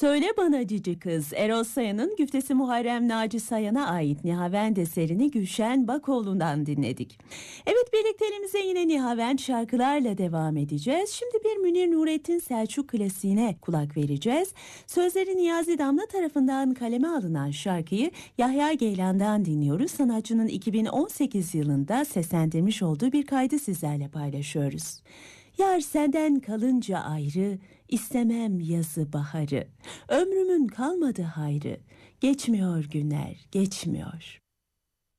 Söyle Bana Cici Kız, Erol Sayın'ın güftesi Muharrem Naci Sayan'a ait Nihavend eserini Gülşen Bakoğlu'ndan dinledik. Evet, birlikteliğimize yine Nihavend şarkılarla devam edeceğiz. Şimdi bir Münir Nurettin Selçuk klasiğine kulak vereceğiz. Sözleri Niyazi Damla tarafından kaleme alınan şarkıyı Yahya Geylan'dan dinliyoruz. Sanatçının 2018 yılında seslendirmiş olduğu bir kaydı sizlerle paylaşıyoruz. Yar senden kalınca ayrı, istemem yazı baharı. Ömrümün kalmadı hayrı, geçmiyor günler, geçmiyor.